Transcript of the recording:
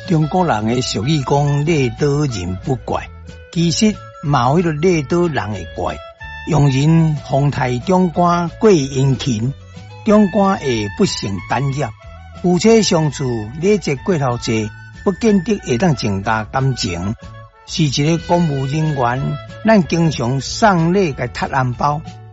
中国人的俗语讲累倒人不怪，其实嘛有迄个累倒人会怪。用人风台中间过殷勤，中间会不胜单业。夫妻相处礼节过头济，不见得会当增加感情。是一个公务人员，咱经常送礼甲踢红包，